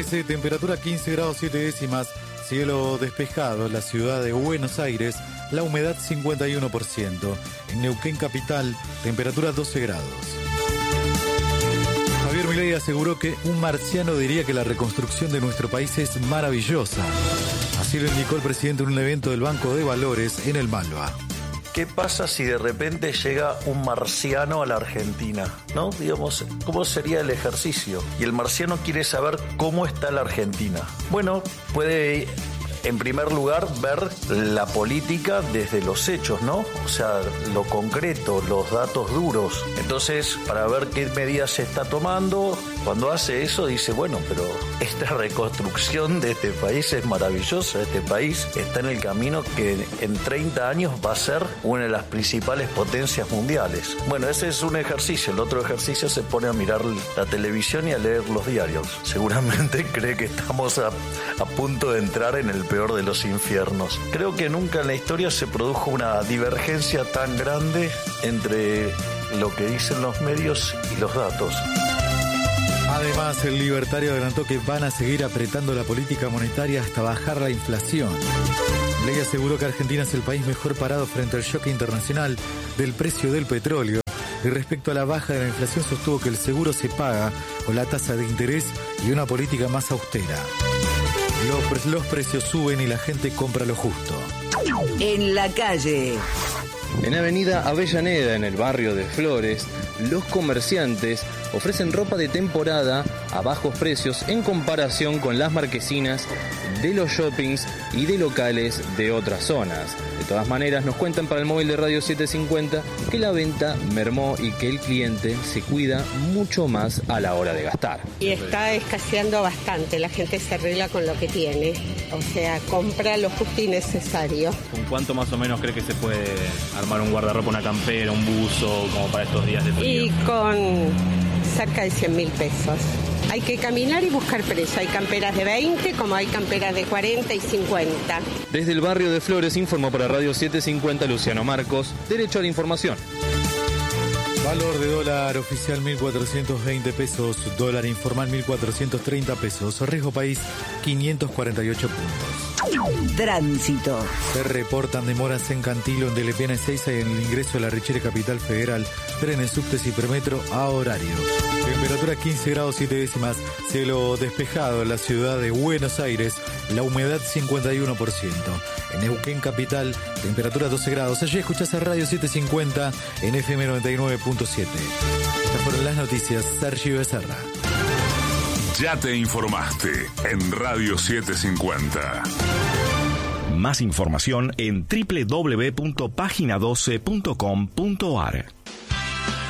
13, temperatura 15 grados 7 décimas, cielo despejado en la ciudad de Buenos Aires, la humedad 51%. En Neuquén capital, temperatura 12 grados. Javier Milei aseguró que un marciano diría que la reconstrucción de nuestro país es maravillosa. Así lo indicó el presidente en un evento del Banco de Valores en el Malva. ¿Qué pasa si de repente llega un marciano a la Argentina? ¿No? Digamos, ¿cómo sería el ejercicio? Y el marciano quiere saber cómo está la Argentina. Bueno, puede, en primer lugar, ver la política desde los hechos, ¿no? O sea, lo concreto, los datos duros. Entonces, para ver qué medidas se está tomando, cuando hace eso dice, bueno, pero esta reconstrucción de este país es maravillosa. Este país está en el camino que en 30 años va a ser una de las principales potencias mundiales. Bueno, ese es un ejercicio. El otro ejercicio se pone a mirar la televisión y a leer los diarios. Seguramente cree que estamos a punto de entrar en el peor de los infiernos. Creo que nunca en la historia se produjo una divergencia tan grande entre lo que dicen los medios y los datos. Además, el libertario adelantó que van a seguir apretando la política monetaria hasta bajar la inflación. Milei aseguró que Argentina es el país mejor parado frente al shock internacional del precio del petróleo. Y respecto a la baja de la inflación, sostuvo que el seguro se paga con la tasa de interés y una política más austera. Los precios suben y la gente compra lo justo. En la calle. En Avenida Avellaneda, en el barrio de Flores, los comerciantes ofrecen ropa de temporada a bajos precios en comparación con las marquesinas de los shoppings y de locales de otras zonas. De todas maneras, nos cuentan para el móvil de Radio 750 que la venta mermó y que el cliente se cuida mucho más a la hora de gastar. Y está escaseando bastante, la gente se arregla con lo que tiene, o sea, compra lo justo y necesario. ¿Con cuánto más o menos cree que se puede armar un guardarropa, una campera, un buzo, como para estos días de frío? Y con cerca de 100.000 pesos. Hay que caminar y buscar precio. Hay camperas de 20, como hay camperas de 40 y 50. Desde el barrio de Flores informó para Radio 750 Luciano Marcos, Derecho a la Información. Valor de dólar oficial 1.420 pesos, dólar informal 1.430 pesos, riesgo país 548 puntos. Tránsito. Se reportan demoras en Cantilo, en Delepiana, Ezeiza y en el ingreso a la Richere Capital Federal, trenes, subtes y Hipermetro a horario. Temperatura 15 grados 7 décimas, cielo despejado en la ciudad de Buenos Aires, la humedad 51%. En Neuquén capital, temperatura 12 grados. Allí escuchás a Radio 750 en FM 99.7. Estas fueron las noticias. Sergio Becerra. Ya te informaste en Radio 750. Más información en www.pagina12.com.ar.